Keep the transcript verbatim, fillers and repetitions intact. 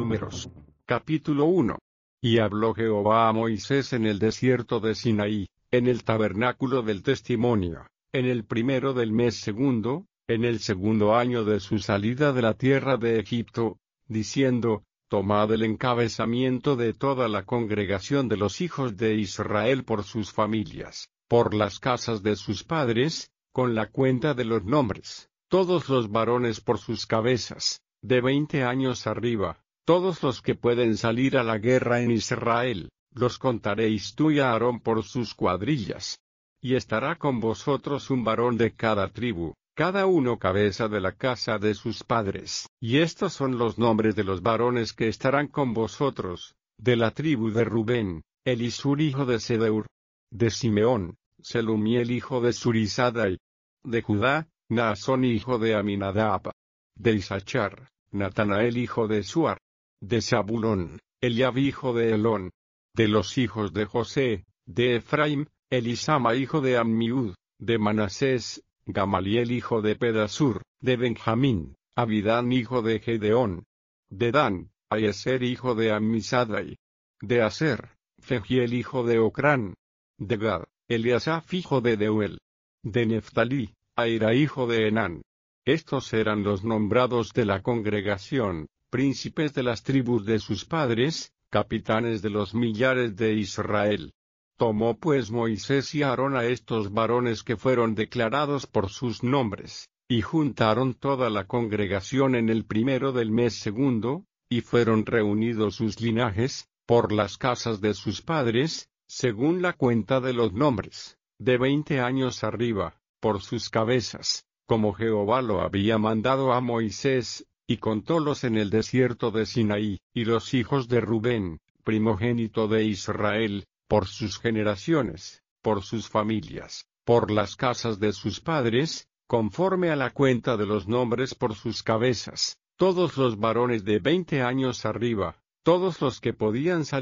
Números. Capítulo uno. Y habló Jehová a Moisés en el desierto de Sinaí, en el tabernáculo del testimonio, en el primero del mes segundo, en el segundo año de su salida de la tierra de Egipto, diciendo: Tomad el encabezamiento de toda la congregación de los hijos de Israel por sus familias, por las casas de sus padres, con la cuenta de los nombres, todos los varones por sus cabezas, de veinte años arriba, todos los que pueden salir a la guerra en Israel, los contaréis tú y Aarón por sus cuadrillas. Y estará con vosotros un varón de cada tribu, cada uno cabeza de la casa de sus padres. Y estos son los nombres de los varones que estarán con vosotros: de la tribu de Rubén, Elisur hijo de Sedeur; de Simeón, Selumiel hijo de Surizadai; de Judá, Naasón hijo de Aminadab; de Isachar, Natanael hijo de Suar; de Zabulón, Eliab hijo de Elón; de los hijos de José, de Efraim, Elisama hijo de Ammiud; de Manasés, Gamaliel hijo de Pedasur; de Benjamín, Abidán hijo de Gedeón; de Dan, Aieser hijo de Amisadai; de Aser, Fegiel hijo de Ocrán; de Gad, Eliasaf hijo de Deuel; de Neftalí, Aira hijo de Enán. Estos eran los nombrados de la congregación, príncipes de las tribus de sus padres, capitanes de los millares de Israel. Tomó pues Moisés y Aarón a estos varones que fueron declarados por sus nombres, y juntaron toda la congregación en el primero del mes segundo, y fueron reunidos sus linajes, por las casas de sus padres, según la cuenta de los nombres, de veinte años arriba, por sus cabezas, como Jehová lo había mandado a Moisés, y contólos en el desierto de Sinaí. Y los hijos de Rubén, primogénito de Israel, por sus generaciones, por sus familias, por las casas de sus padres, conforme a la cuenta de los nombres por sus cabezas, todos los varones de veinte años arriba, todos los que podían salir